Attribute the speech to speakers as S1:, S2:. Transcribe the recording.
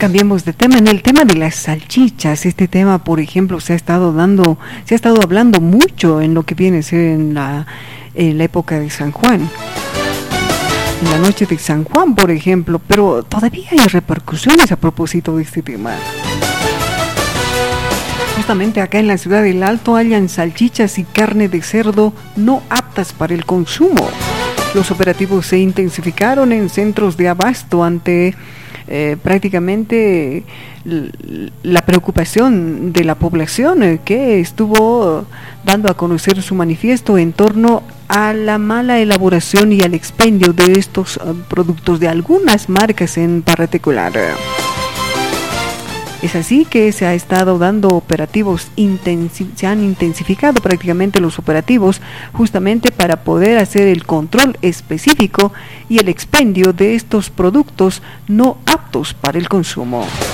S1: Cambiemos de tema. En el tema de las salchichas, este tema, por ejemplo, se ha estado hablando mucho en lo que viene a ser en la época de San Juan, en la noche de San Juan, por ejemplo, pero todavía hay repercusiones a propósito de este tema. Justamente acá en la ciudad del Alto hallan salchichas y carne de cerdo no aptas para el consumo. Los operativos se intensificaron en centros de abasto ante prácticamente la preocupación de la población que estuvo dando a conocer su manifiesto en torno a la mala elaboración y al expendio de estos productos de algunas marcas en particular. Es así que se ha estado dando operativos, se han intensificado prácticamente los operativos justamente para poder hacer el control específico y el expendio de estos productos no aptos para el consumo.